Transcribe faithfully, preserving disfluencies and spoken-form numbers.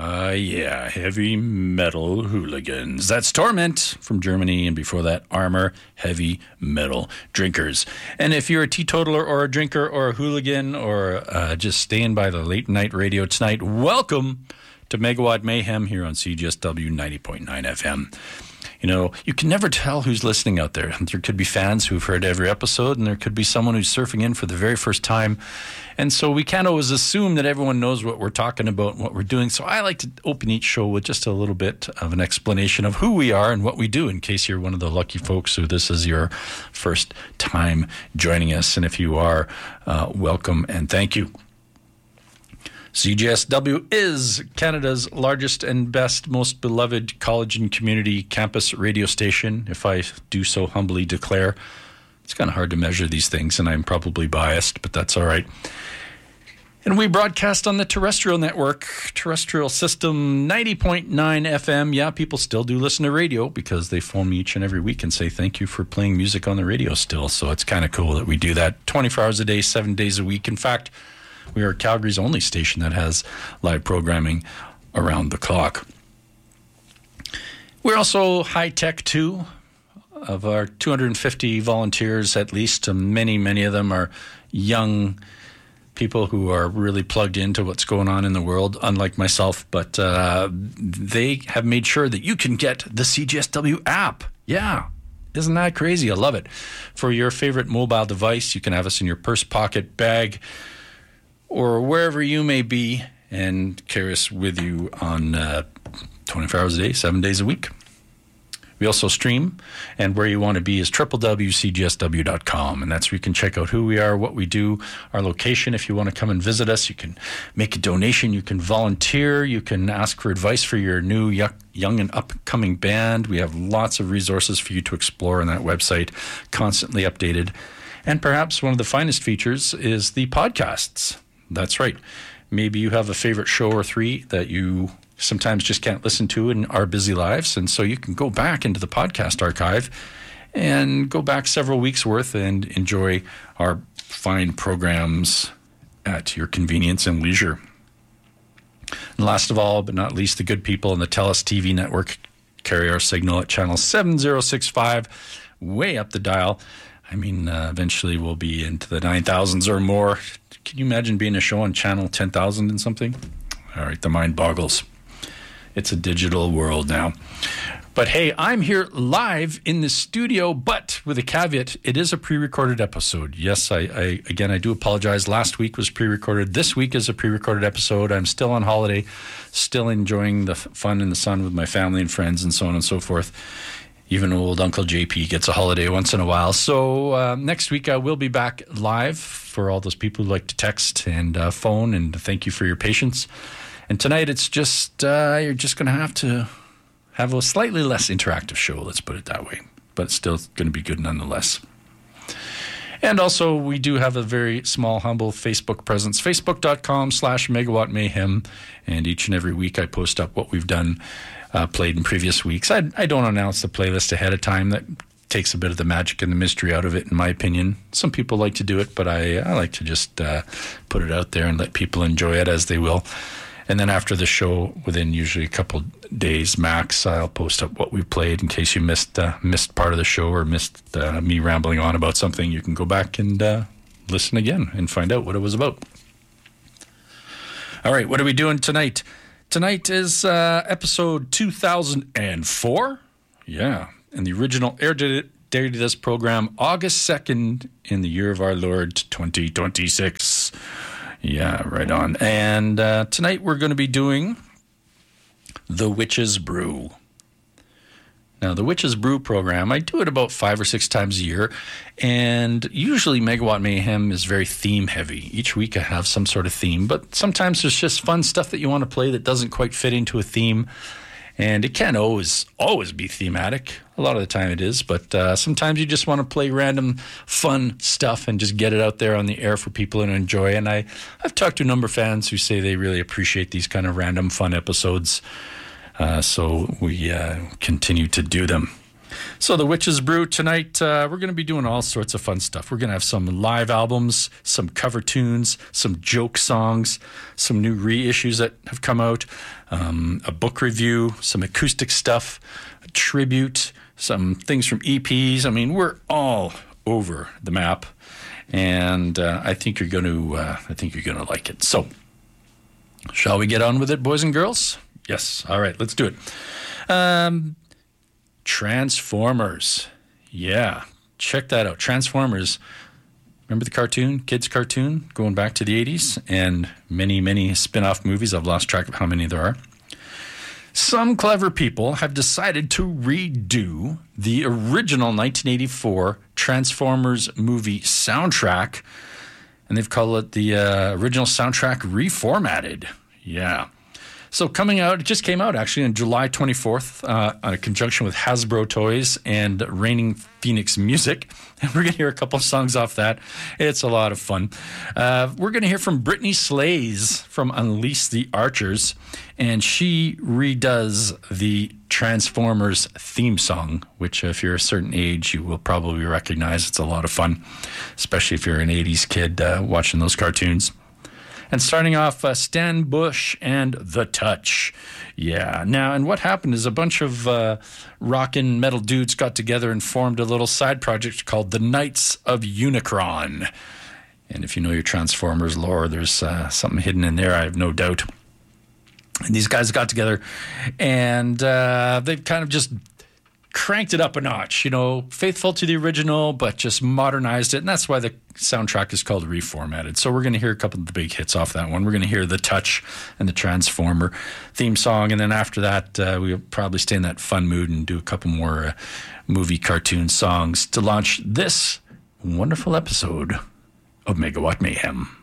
Uh, yeah, Heavy Metal Hooligans. That's Torment from Germany, and before that, Armor, Heavy Metal Drinkers. And if you're a teetotaler or a drinker or a hooligan or uh, just staying by the late night radio tonight, welcome to Megawatt Mayhem here on C G S W ninety point nine F M. You know, you can never tell who's listening out there. There could be fans who've heard every episode, and there could be someone who's surfing in for the very first time. And so we can't always assume that everyone knows what we're talking about and what we're doing. So I like to open each show with just a little bit of an explanation of who we are and what we do, in case you're one of the lucky folks who this is your first time joining us. And if you are, uh, welcome and thank you. C G S W is Canada's largest and best, most beloved college and community campus radio station, if I do so humbly declare. It's kind of hard to measure these things, and I'm probably biased, but that's all right. And we broadcast on the terrestrial network, terrestrial system, ninety point nine F M. Yeah, people still do listen to radio because they phone me each and every week and say, thank you for playing music on the radio still. So it's kind of cool that we do that twenty-four hours a day, seven days a week. In fact, we are Calgary's only station that has live programming around the clock. We're also high-tech, too. Of our two hundred fifty volunteers, at least, many, many of them are young people who are really plugged into what's going on in the world, unlike myself. But uh, they have made sure that you can get the C G S W app. Yeah. Isn't that crazy? I love it. For your favorite mobile device, you can have us in your purse, pocket, bag, or wherever you may be, and carry us with you on uh, twenty-four hours a day, seven days a week. We also stream, and where you want to be is w w w dot c g s w dot com, and that's where you can check out who we are, what we do, our location. If you want to come and visit us, you can make a donation, you can volunteer, you can ask for advice for your new young and upcoming band. We have lots of resources for you to explore on that website, constantly updated. And perhaps one of the finest features is the podcasts. That's right. Maybe you have a favorite show or three that you sometimes just can't listen to in our busy lives. And so you can go back into the podcast archive and go back several weeks worth and enjoy our fine programs at your convenience and leisure. And last of all, but not least, the good people in the TELUS T V network carry our signal at channel seven zero six five, way up the dial. I mean, uh, eventually we'll be into the nine thousands or more. Can you imagine being a show on channel ten thousand and something? All right, the mind boggles. It's a digital world now. But hey, I'm here live in the studio, but with a caveat, it is a pre-recorded episode. Yes, I, I again, I do apologize. Last week was pre-recorded. This week is a pre-recorded episode. I'm still on holiday, still enjoying the fun in the sun with my family and friends and so on and so forth. Even old Uncle J P gets a holiday once in a while. So uh, next week I will be back live for all those people who like to text and uh, phone, and thank you for your patience. And tonight it's just, uh, you're just going to have to have a slightly less interactive show, let's put it that way. But it's still going to be good nonetheless. And also, we do have a very small, humble Facebook presence, facebook.com slash megawatt mayhem. And each and every week I post up what we've done, uh, played in previous weeks. I, I don't announce the playlist ahead of time. That takes a bit of the magic and the mystery out of it, in my opinion. Some people like to do it, but I, I like to just uh, put it out there and let people enjoy it as they will. And then after the show, within usually a couple days max, I'll post up what we played in case you missed uh, missed part of the show or missed uh, me rambling on about something. You can go back and uh, listen again and find out what it was about. All right, what are we doing tonight? Tonight is uh, episode two thousand four. Yeah, and the original air date of this program, August second in the year of our Lord, twenty twenty-six. Yeah, right on. And uh, tonight we're going to be doing The Witch's Brew. Now, the Witch's Brew program, I do it about five or six times a year, and usually Megawatt Mayhem is very theme-heavy. Each week I have some sort of theme, but sometimes there's just fun stuff that you want to play that doesn't quite fit into a theme, and it can't always, always be thematic. A lot of the time it is, but uh, sometimes you just want to play random fun stuff and just get it out there on the air for people to enjoy. And I, I've talked to a number of fans who say they really appreciate these kind of random fun episodes. Uh, so we uh, continue to do them. So the Witch's Brew tonight, uh, we're going to be doing all sorts of fun stuff. We're going to have some live albums, some cover tunes, some joke songs, some new reissues that have come out, um, a book review, some acoustic stuff, a tribute, some things from E Ps. I mean, we're all over the map, and uh, I think you're going to. Uh, I think you're going to like it. So, shall we get on with it, boys and girls? Yes. All right. Let's do it. Um. Transformers. Yeah, check that out. Transformers. Remember the cartoon, kids' cartoon, going back to the eighties, and many, many spin-off movies. I've lost track of how many there are. Some clever people have decided to redo the original nineteen eighty-four Transformers movie soundtrack, and they've called it the uh, original soundtrack reformatted. Yeah. So coming out, it just came out actually on July twenty-fourth uh, in conjunction with Hasbro Toys and Raining Phoenix Music. And we're going to hear a couple songs off that. It's a lot of fun. Uh, we're going to hear from Brittany Slays from Unleash the Archers. And she redoes the Transformers theme song, which if you're a certain age, you will probably recognize. It's a lot of fun, especially if you're an eighties kid uh, watching those cartoons. And starting off, uh, Stan Bush and The Touch. Yeah. Now, and what happened is a bunch of uh, rockin' metal dudes got together and formed a little side project called the Knights of Unicron. And if you know your Transformers lore, there's uh, something hidden in there, I have no doubt. And these guys got together, and uh, they've kind of just cranked it up a notch, you know, faithful to the original, but just modernized it. And that's why the soundtrack is called Reformatted. So we're going to hear a couple of the big hits off that one. We're going to hear The Touch and the Transformer theme song. And then after that, uh, we'll probably stay in that fun mood and do a couple more uh, movie cartoon songs to launch this wonderful episode of Megawatt Mayhem.